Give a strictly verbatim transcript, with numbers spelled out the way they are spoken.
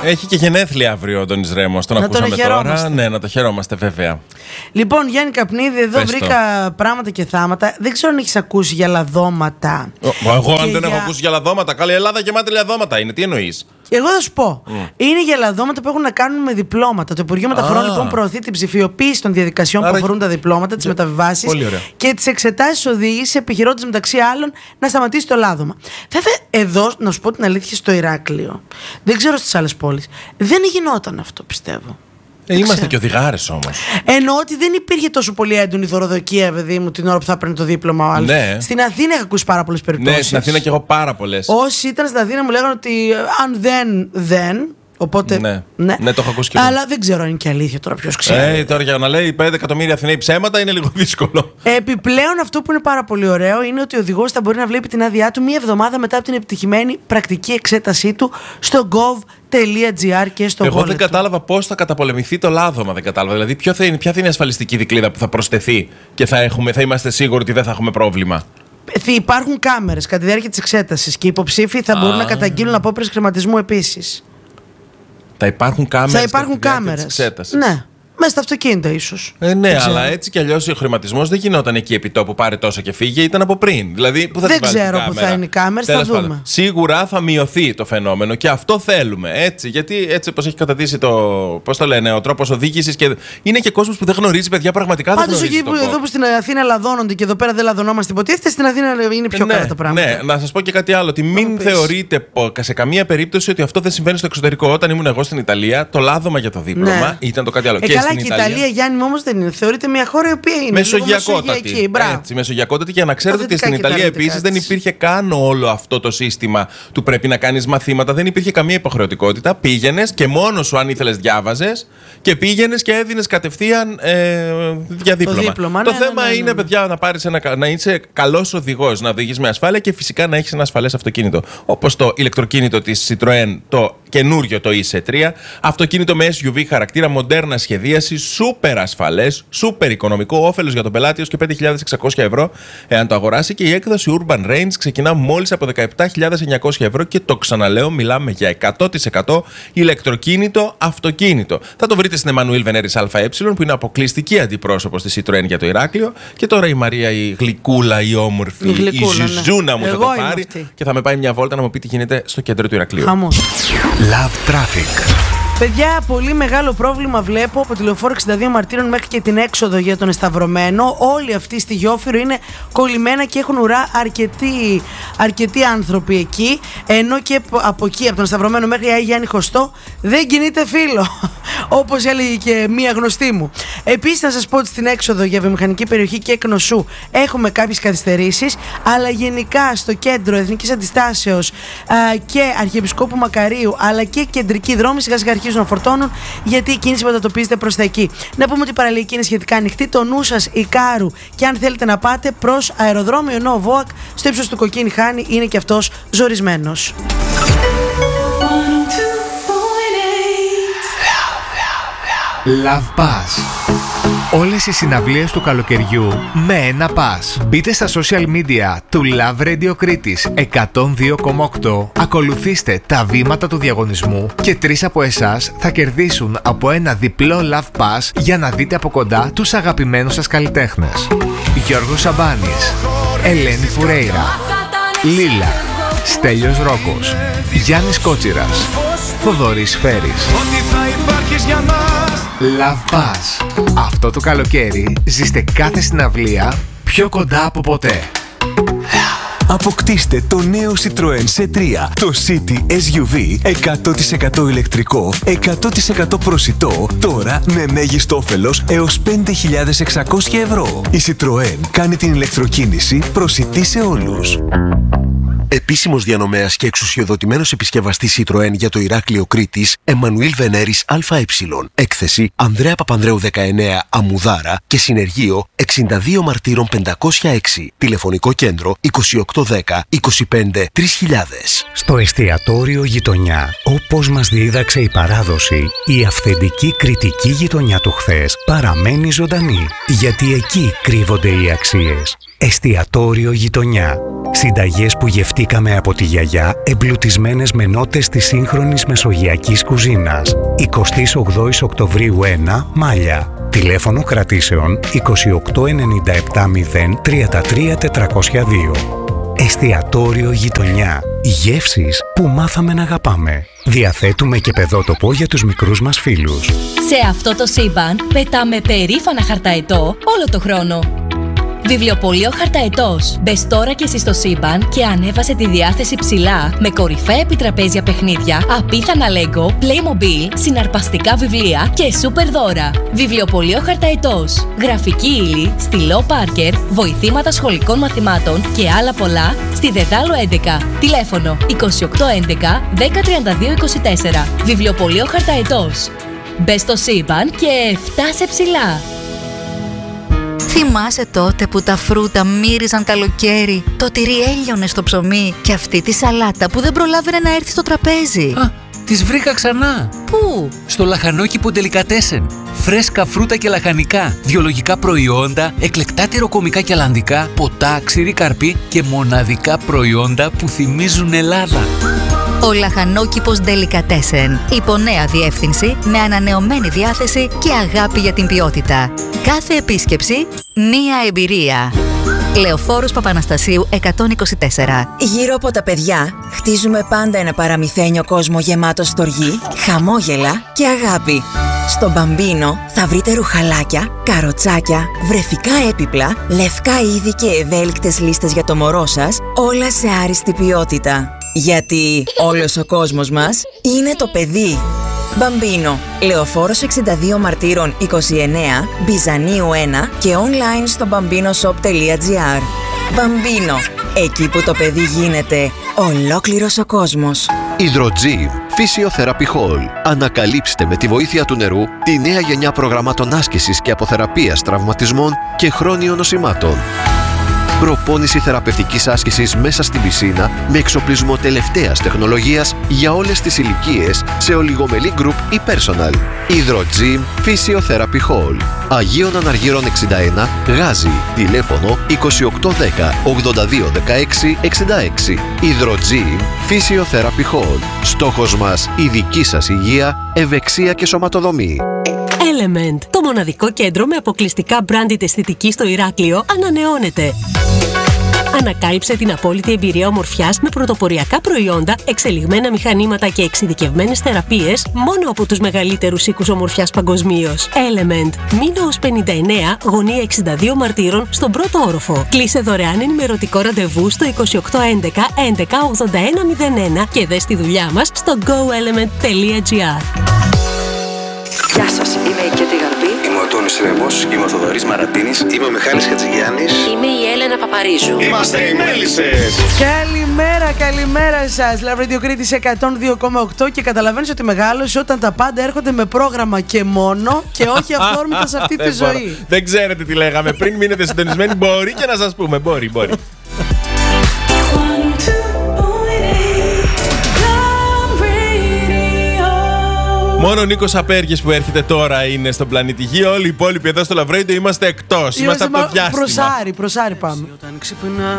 Έχει και γενέθλια αύριο ο Αντώνης Ρέμος. Τον να ακούσαμε τον τώρα. Ναι, να το χαιρόμαστε βέβαια. Λοιπόν, Γιάννη Καπνίδη, εδώ Πες βρήκα το. πράγματα και θάματα. Δεν ξέρω αν έχεις ακούσει για λαδώματα. Εγώ, αν δεν για... έχω ακούσει για λαδώματα. Καλή Ελλάδα γεμάτη λαδώματα είναι. Τι εννοείς? Εγώ θα σου πω. Mm. Είναι για λαδώματα που έχουν να κάνουν με διπλώματα. Το Υπουργείο Μεταφορών ah. λοιπόν προωθεί την ψηφιοποίηση των διαδικασιών Άρα... που αφορούν τα διπλώματα, τις μεταβιβάσεις και τις εξετάσεις οδήγησης, επιχειρώντας μεταξύ άλλων να σταματήσει το λάδωμα. Βέβαια, εδώ, να σου πω την αλήθεια, στο Ηράκλειο, δεν ξέρω στις άλλες πόλεις, δεν γινόταν αυτό, πιστεύω. Ε, είμαστε και οδηγάρες όμως. Εννοώ ότι δεν υπήρχε τόσο πολύ έντονη δωροδοκία, παιδί μου, την ώρα που θα έπαιρνε το δίπλωμα ο άλλος. Ναι. Στην Αθήνα είχα ακούσει πάρα πολλές περιπτώσεις. Ναι, στην Αθήνα και εγώ πάρα πολλές. Όσοι ήταν στην Αθήνα μου λέγανε ότι αν δεν, δεν. Οπότε. Ναι, ναι. ναι, το έχω ακούσει και εγώ. Αλλά δεν ξέρω αν είναι και αλήθεια τώρα, ποιος ξέρει. Ε, τώρα για να λέει πέντε εκατομμύρια Αθηναίοι ψέματα είναι λίγο δύσκολο. Επιπλέον, αυτό που είναι πάρα πολύ ωραίο είναι ότι ο οδηγός θα μπορεί να βλέπει την άδειά του μία εβδομάδα μετά από την επιτυχημένη πρακτική εξέτασή του στο gov.gr και στο Εγώ wallet δεν του. κατάλαβα πώς θα καταπολεμηθεί το λάδωμα. Δεν κατάλαβα. Δηλαδή, ποιο θα είναι, ποια θα είναι η ασφαλιστική δικλείδα που θα προσθεθεί και θα, έχουμε, θα είμαστε σίγουροι ότι δεν θα έχουμε πρόβλημα. Υπάρχουν κάμερες κατά τη διάρκεια της εξέτασης και οι υποψήφοι θα μπορούν Α. να καταγγείλουν απόπειρες χρηματισμού επίσης. Θα υπάρχουν κάμερες. Θα υπάρχουν κάμερες. Ναι. Μέσα στα αυτοκίνητα, ίσως. Ε, ναι, αλλά έτσι κι αλλιώς ο χρηματισμός δεν γινόταν εκεί επί τόπου, πάρε τόσο και φύγε, ήταν από πριν. Δηλαδή, που θα δεν τη βάλεις ξέρω την που κάμερα. θα είναι οι κάμερες, θα δούμε. Πάντων, σίγουρα θα μειωθεί το φαινόμενο και αυτό θέλουμε. Έτσι, γιατί έτσι όπως έχει κατατήσει το. Πώς το λένε, ο τρόπος οδήγησης και. Είναι και κόσμος που δεν γνωρίζει, παιδιά, πραγματικά δεν Πάντως, γνωρίζει. Πάντως, εδώ που στην Αθήνα λαδώνονται και εδώ πέρα δεν λαδωνόμαστε, υποτίθεται στην Αθήνα είναι πιο ναι, καλά τα πράγματα. Ναι, να σας πω και κάτι άλλο. Ότι μην θεωρείτε σε καμία περίπτωση ότι αυτό δεν συμβαίνει στο εξωτερικό. Όταν ήμουν εγώ στην Ιταλία, το λάδωμα για το δίπλωμα ναι. ήταν το κάτι άλλο. Ε, και καλά, στην και η Ιταλία. Ιταλία, Γιάννη, όμως δεν είναι. Θεωρείται μια χώρα η οποία είναι μεσογειακότατη. Έτσι, μεσογειακότατη. Και να ξέρετε ότι στην Ιταλία επίσης δεν υπήρχε καν όλο αυτό το σύστημα του πρέπει να κάνεις μαθήματα. Δεν υπήρχε καμία υποχρεωτικότητα. Πήγαινες και μόνο σου, αν ήθελες, διάβαζες και πήγαινες και έδινες κατευθείαν ε, για δίπλωμα. Το, δίπλωμα, το ναι, θέμα ναι, ναι, ναι. είναι, παιδιά, να, πάρεις ένα, να είσαι καλός οδηγός, να οδηγείς με ασφάλεια και φυσικά να έχεις ένα ασφαλές αυτοκίνητο. Όπως το ηλεκτροκίνητο της Citroën, το καινούριο το ι σι τρία. Αυτοκίνητο με ες γιου βι χαρακτήρα, μοντέρνα σχεδίαση, σούπερ ασφαλές, σούπερ οικονομικό, όφελος για τον πελάτη έως και πέντε χιλιάδες εξακόσια ευρώ εάν το αγοράσει. Και η έκδοση Urban Range ξεκινά μόλις από δεκαεπτά χιλιάδες εννιακόσια ευρώ και το ξαναλέω, μιλάμε για εκατό τοις εκατό ηλεκτροκίνητο αυτοκίνητο. Θα το βρείτε στην Εμμανουήλ Βενέρης ΑΕ, που είναι αποκλειστική αντιπρόσωπος της Citroën για το Ηράκλειο. Και τώρα η Μαρία, η γλυκούλα, η όμορφη, η, γλυκούλα, η Ζουζούνα ναι. μου θα το πάρει και θα με πάει μια βόλτα να μου πει τι γίνεται στο κέντρο του Ηρακλείου. Χαμός. Love Traffic. Παιδιά, πολύ μεγάλο πρόβλημα βλέπω από τη Λεωφόρο εξήντα δύο Μαρτύρων μέχρι και την έξοδο για τον Εσταυρωμένο. Όλοι αυτοί στη Γιόφυρο είναι κολλημένα και έχουν ουρά αρκετοί, αρκετοί άνθρωποι εκεί. Ενώ και από εκεί, από τον Εσταυρωμένο μέχρι Άη Γιάννη Χωστό, δεν κινείται φύλλο. Όπως έλεγε και μία γνωστή μου. Επίσης, να σας πω ότι στην έξοδο για βιομηχανική περιοχή και Εκνοσού έχουμε κάποιες καθυστερήσεις. Αλλά γενικά στο κέντρο Εθνικής Αντιστάσεως α, και Αρχιεπισκόπου Μακαρίου, αλλά και κεντρική δρόμη σιγά σιγά αρχίζουν να φορτώνουν, γιατί η κίνηση μετατοπίζεται προς τα εκεί. Να πούμε ότι η παραλιακή είναι σχετικά ανοιχτή. Το νου σας Ικάρου, και αν θέλετε να πάτε προς αεροδρόμιο, ενώ ο ΒΟΑΚ στο ύψος του Κοκκίνη Χάνη είναι και αυτός ζορισμένος. Love Pass. Όλες οι συναυλίες του καλοκαιριού με ένα pass. Μπείτε στα social media του Love Radio Κρήτης εκατόν δύο κόμμα οκτώ, ακολουθήστε τα βήματα του διαγωνισμού και τρεις από εσάς θα κερδίσουν από ένα διπλό Love Pass για να δείτε από κοντά τους αγαπημένους σας καλλιτέχνες. Γιώργος Σαμπάνης, Ελένη Φουρέιρα, Λίλα, Στέλιος Ρόκος, Γιάννης Κότσιρας, Θοδωρής Φέρης. Love Pass. Αυτό το καλοκαίρι ζήστε κάθε συναυλία πιο κοντά από ποτέ. Αποκτήστε το νέο Citroën σι τρία, το City ες γιου βι, εκατό τοις εκατό ηλεκτρικό, εκατό τοις εκατό προσιτό, τώρα με μέγιστο όφελος έως πέντε χιλιάδες εξακόσια ευρώ. Η Citroën κάνει την ηλεκτροκίνηση προσιτή σε όλους. Επίσημος διανομέας και εξουσιοδοτημένος επισκευαστής Citroën για το Ηράκλειο Κρήτης, Εμμανουήλ Βενέρης ΑΕ. Έκθεση Ανδρέα Παπανδρέου δεκαεννέα Αμμουδάρα και συνεργείο εξήντα δύο Μαρτύρων πεντακόσια έξι. Τηλεφωνικό κέντρο είκοσι οκτώ δέκα είκοσι πέντε τρεις χιλιάδες. Στο εστιατόριο Γειτονιά, όπως μας δίδαξε η παράδοση, η αυθεντική κρητική γειτονιά του χθες παραμένει ζωντανή, γιατί εκεί κρύβονται οι αξίες. Εστιατόριο Γειτονιά. Συνταγές που γευτήκαμε από τη γιαγιά, εμπλουτισμένες με νότες της σύγχρονης μεσογειακής κουζίνας. εικοστή όγδοη Οκτωβρίου ένα, Μάλια. Τηλέφωνο κρατήσεων είκοσι οκτώ ενενήντα επτά μηδέν τριάντα τρία τετρακόσια δύο. Εστιατόριο Γειτονιά. Γεύσεις που μάθαμε να αγαπάμε. Διαθέτουμε και παιδότοπο για τους μικρούς μας φίλους. Σε αυτό το σύμπαν πετάμε περήφανα χαρταετό όλο το χρόνο. Βιβλιοπωλείο Χαρταετός. Μπες τώρα και εσύ στο σύμπαν και ανέβασε τη διάθεση ψηλά με κορυφαία επιτραπέζια παιχνίδια, απίθανα Lego, Playmobil, συναρπαστικά βιβλία και σούπερ δώρα. Βιβλιοπωλείο Χαρταετός. Γραφική ύλη, στυλό Πάρκερ, βοηθήματα σχολικών μαθημάτων και άλλα πολλά στη Δεδάλο έντεκα. Τηλέφωνο είκοσι οκτώ έντεκα δέκα τριάντα δύο είκοσι τέσσερα. Βιβλιοπωλείο Χαρταετός. Μπες στο σύμπαν και φτάσε ψηλά. Θυμάσαι τότε που τα φρούτα μύριζαν καλοκαίρι, το τυρί έλειωνε στο ψωμί και αυτή τη σαλάτα που δεν προλάβαινε να έρθει στο τραπέζι? Α, τις βρήκα ξανά. Πού? Στο λαχανόκηπο Ντελικατέσεν. Φρέσκα φρούτα και λαχανικά, βιολογικά προϊόντα, εκλεκτά τυροκομικά και αλλαντικά, ποτά, ξηρή καρπή και μοναδικά προϊόντα που θυμίζουν Ελλάδα. Ο λαχανόκηπος Ντελικατέσεν. Υπό νέα διεύθυνση, με ανανεωμένη διάθεση και αγάπη για την ποιότητα. Κάθε επίσκεψη, μία εμπειρία. Λεωφόρος Παπαναστασίου εκατόν είκοσι τέσσερα. Γύρω από τα παιδιά, χτίζουμε πάντα ένα παραμυθένιο κόσμο γεμάτο στοργή, χαμόγελα και αγάπη. Στο Μπαμπίνο θα βρείτε ρουχαλάκια, καροτσάκια, βρεφικά έπιπλα, λευκά είδη και ευέλικτες λίστες για το μωρό σας, όλα σε άριστη ποιότητα. Γιατί όλος ο κόσμος μας είναι το παιδί. Μπαμπίνο, Λεωφόρος εξήντα δύο Μαρτύρων είκοσι εννέα, Μπιζανίου ένα και online στο μπαμπίνοσοπ τελεία τζι άρ. Μπαμπίνο, εκεί που το παιδί γίνεται ολόκληρος ο κόσμος. Hydrogym Physiotherapy Hall. Ανακαλύψτε με τη βοήθεια του νερού τη νέα γενιά προγραμμάτων άσκησης και αποθεραπείας τραυματισμών και χρόνιων νοσημάτων. Προπόνηση θεραπευτικής άσκησης μέσα στην πισίνα με εξοπλισμό τελευταίας τεχνολογίας για όλες τις ηλικίες σε ολιγομελή group ή personal. Hydrogym Physiotherapy Hall. Αγίων Αναργύρων εξήντα ένα, Γάζι. Τηλέφωνο είκοσι οκτώ δέκα ογδόντα δύο δεκαέξι εξήντα έξι. Hydrogym Physiotherapy Hall. Στόχος μας η δική σας υγεία, ευεξία και σωματοδομή. Element, το μοναδικό κέντρο με αποκλειστικά branded αισθητική στο Ηράκλειο, ανανεώνεται. Ανακάλυψε την απόλυτη εμπειρία ομορφιάς με πρωτοποριακά προϊόντα, εξελιγμένα μηχανήματα και εξειδικευμένες θεραπείες μόνο από τους μεγαλύτερους οίκους ομορφιάς παγκοσμίως. Element, Μήνωος πενήντα εννέα, γωνία εξήντα δύο Μαρτύρων, στον πρώτο όροφο. Κλείσε δωρεάν ενημερωτικό ραντεβού στο είκοσι οκτώ έντεκα έντεκα ογδόντα ένα μηδέν ένα και δες τη δουλειά μας στο γκο έλεμεντ τελεία τζι άρ. Γεια σας, είμαι η Κέτη Γαρμπή. Είμαι ο Τόνης Ρέμπος. Είμαι ο Θοδωρής Μαρατίνης. Είμαι ο Μιχάλης Χατζηγιάννης. Είμαι η Έλενα Παπαρίζου. Είμαστε οι Μέλισσες. Καλημέρα, καλημέρα σας. Love Radio Κρήτης εκατόν δύο κόμμα οκτώ και καταλαβαίνεις ότι μεγάλωσε όταν τα πάντα έρχονται με πρόγραμμα και μόνο και όχι αυθόρμητα σε αυτή τη ζωή. Δεν ξέρετε τι λέγαμε πριν, μείνετε συντονισμένοι. Μπορεί και να σας πούμε. Μπορεί, μπορεί. Μόνο ο Νίκος Απέργης που έρχεται τώρα είναι στον πλανήτη Γη. Όλοι οι υπόλοιποι εδώ στο Love Radio είμαστε εκτός. Είμαστε, είμαστε από το διάστημα. Προσάρι, προσάρι πάμε.